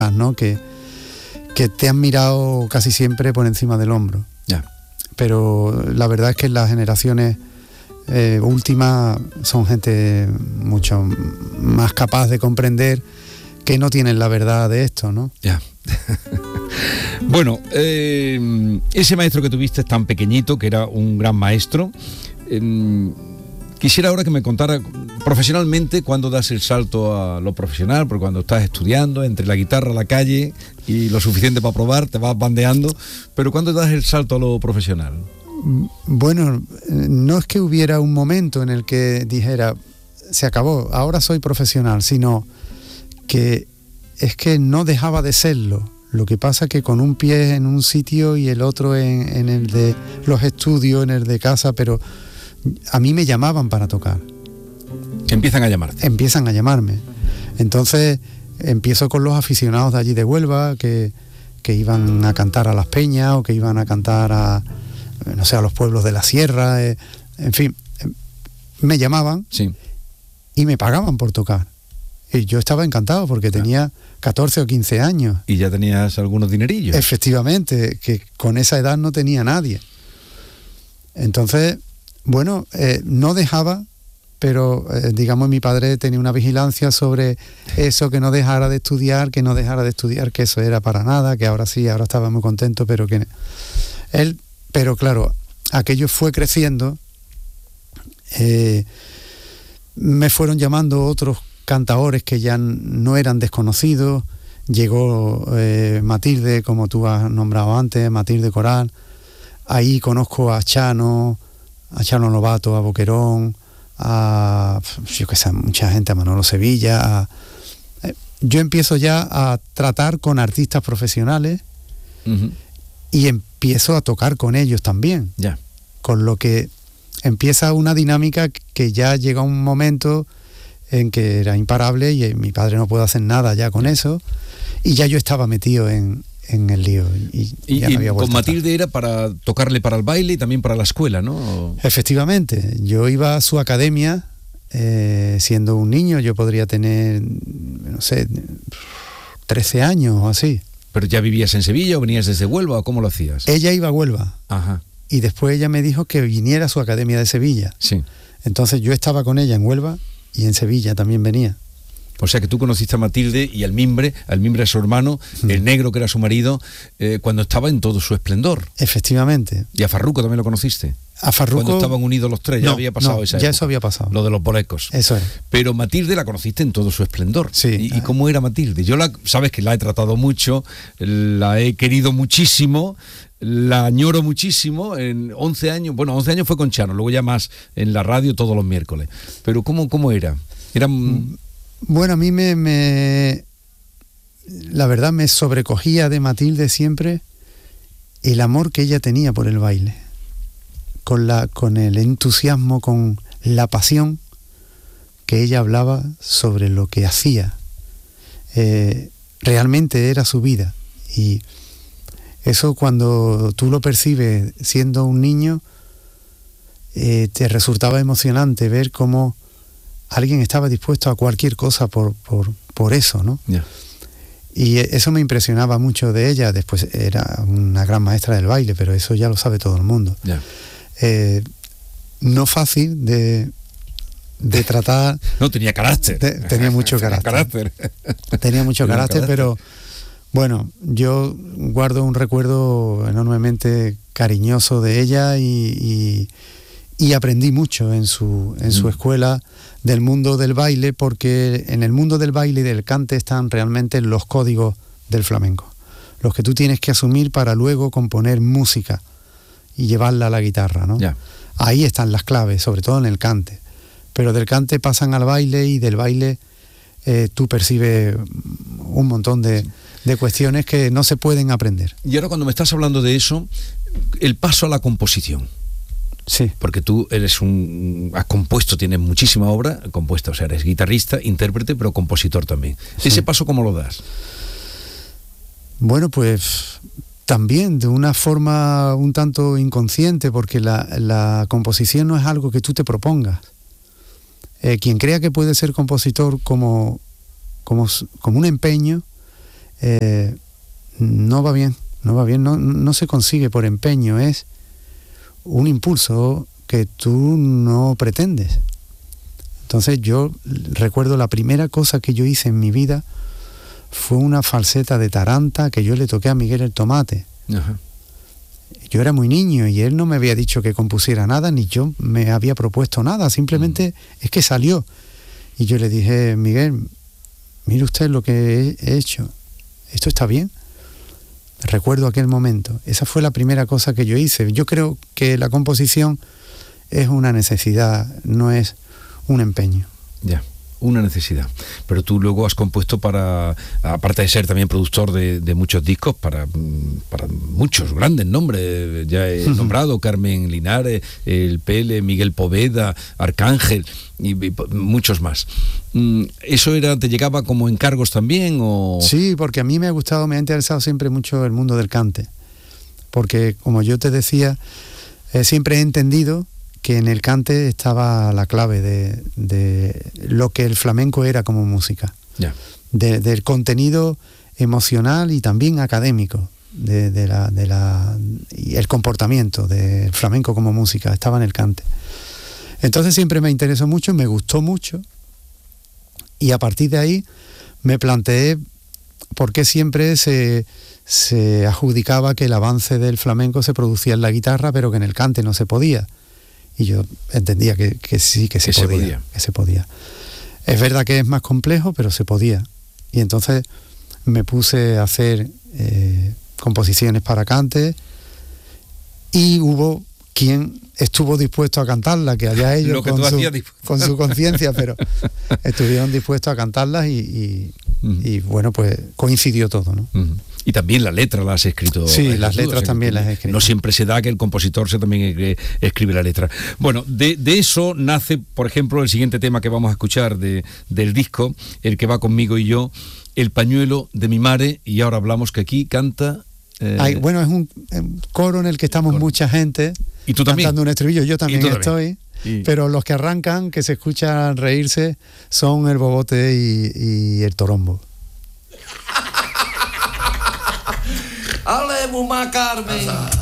¿no? Que te han mirado casi siempre por encima del hombro. Ya. Pero la verdad es que las generaciones últimas son gente mucho más capaz de comprender que no tienen la verdad de esto, ¿no? Ya. Bueno, ese maestro que tuviste tan pequeñito, que era un gran maestro, quisiera ahora que me contara profesionalmente cuándo das el salto a lo profesional, porque cuando estás estudiando, entre la guitarra, la calle y lo suficiente para probar, te vas bandeando, pero ¿cuándo das el salto a lo profesional? Bueno, no es que hubiera un momento en el que dijera, se acabó, ahora soy profesional, sino que es que no dejaba de serlo. Lo que pasa que con un pie en un sitio y el otro en el de los estudios, en el de casa, pero a mí me llamaban para tocar. Empiezan a llamarte. Empiezan a llamarme. Entonces empiezo con los aficionados de allí de Huelva que iban a cantar a las peñas o que iban a cantar a, no sé, a los pueblos de la sierra, en fin, me llamaban, sí, y me pagaban por tocar. Y yo estaba encantado porque tenía 14 o 15 años. Y ya tenías algunos dinerillos. Efectivamente, que con esa edad no tenía nadie. Entonces, bueno, no dejaba, pero digamos mi padre tenía una vigilancia sobre eso, que no dejara de estudiar, que eso era para nada, que ahora sí, ahora estaba muy contento, pero que él, pero claro, aquello fue creciendo, me fueron llamando otros cantaores que ya no eran desconocidos, llegó Matilde, como tú has nombrado antes, Matilde Coral, ahí conozco a Chano Lobato, a Boquerón, a, yo qué sé, mucha gente, a Manolo Sevilla, yo empiezo ya a tratar con artistas profesionales, uh-huh, y empiezo a tocar con ellos también, ya. Con lo que empieza una dinámica que ya llega un momento en que era imparable y mi padre no puede hacer nada ya con eso, y ya yo estaba metido en el lío. Y ya no había vuelta con Matilde era para tocarle para el baile y también para la escuela, ¿no? Efectivamente, yo iba a su academia siendo un niño, yo podría tener, no sé, 13 años o así. ¿Pero ya vivías en Sevilla o venías desde Huelva o cómo lo hacías? Ella iba a Huelva. Ajá. Y después ella me dijo que viniera a su academia de Sevilla. Sí. Entonces yo estaba con ella en Huelva y en Sevilla también venía. O sea que tú conociste a Matilde y al mimbre es su hermano, el negro que era su marido, cuando estaba en todo su esplendor. Efectivamente. ¿Y a Farruco también lo conociste? A Farruco... Cuando estaban unidos los tres, ya había pasado esa época. Ya eso había pasado. Lo de los bolecos. Eso es. Pero Matilde la conociste en todo su esplendor. Sí. ¿Y cómo era Matilde? Yo sabes que la he tratado mucho, la he querido muchísimo, la añoro muchísimo. En 11 años fue con Chano, luego ya más en la radio todos los miércoles. Pero ¿cómo era? Bueno, a mí la verdad me sobrecogía de Matilde siempre el amor que ella tenía por el baile, con el entusiasmo, con la pasión que ella hablaba sobre lo que hacía. Realmente era su vida, y eso cuando tú lo percibes siendo un niño, te resultaba emocionante ver cómo alguien estaba dispuesto a cualquier cosa por eso, ¿no? Yeah. Y eso me impresionaba mucho de ella. Después era una gran maestra del baile, pero eso ya lo sabe todo el mundo. Yeah. No fácil de tratar. No, tenía carácter. Tenía mucho carácter. Tenía mucho carácter, pero bueno, yo guardo un recuerdo enormemente cariñoso de ella y aprendí mucho en su escuela del mundo del baile, porque en el mundo del baile y del cante están realmente los códigos del flamenco, los que tú tienes que asumir para luego componer música y llevarla a la guitarra, ¿no? Yeah. Ahí están las claves, sobre todo en el cante, pero del cante pasan al baile y del baile tú percibes un montón de cuestiones que no se pueden aprender. Y ahora cuando me estás hablando de eso, el paso a la composición. Sí. Porque tú has compuesto, tienes muchísima obra compuesta, o sea, eres guitarrista, intérprete, pero compositor también. Sí. ¿Ese paso cómo lo das? Bueno, pues también de una forma un tanto inconsciente, porque la composición no es algo que tú te propongas. Quien crea que puede ser compositor como un empeño, no va bien, no se consigue por empeño, es un impulso que tú no pretendes. Entonces yo recuerdo la primera cosa que yo hice en mi vida fue una falseta de taranta que yo le toqué a Miguel el Tomate. Ajá. Yo era muy niño y él no me había dicho que compusiera nada, ni yo me había propuesto nada, simplemente es que salió. Y yo le dije, Miguel, mire usted lo que he hecho, ¿esto está bien? Recuerdo aquel momento, esa fue la primera cosa que yo hice. Yo creo que la composición es una necesidad, no es un empeño. Ya, una necesidad. Pero tú luego has compuesto para, aparte de ser también productor de muchos discos, para muchos grandes nombres. Ya he nombrado Carmen Linares, el Pele, Miguel Poveda, Arcángel y muchos más. ¿Eso te llegaba como encargos también? O... Sí, porque a mí me ha interesado siempre mucho el mundo del cante. Porque, como yo te decía, siempre he entendido que en el cante estaba la clave de lo que el flamenco era como música, yeah. Del contenido emocional y también académico y el comportamiento del flamenco como música estaba en el cante. Entonces siempre me interesó mucho, me gustó mucho, y a partir de ahí me planteé por qué siempre se adjudicaba que el avance del flamenco se producía en la guitarra, pero que en el cante no se podía. Y yo entendía que sí, que se podía. Es verdad que es más complejo, pero se podía. Y entonces me puse a hacer composiciones para cante, y hubo quien estuvo dispuesto a cantarlas, que allá ellos con su conciencia, pero estuvieron dispuestos a cantarlas y bueno, pues coincidió todo, ¿no? Y también la letra la has escrito. Sí, las letras también las he escrito. No siempre se da que el compositor también escribe la letra. Bueno, de eso nace, por ejemplo, el siguiente tema que vamos a escuchar del disco, el que va conmigo y yo, El pañuelo de mi mare, y ahora hablamos que aquí canta... bueno, es un coro en el que estamos mucha gente. ¿Y tú también? Cantando un estribillo, yo también estoy. Pero los que arrancan, que se escuchan reírse, son el bobote y el torombo. Ale, Muma Carmen.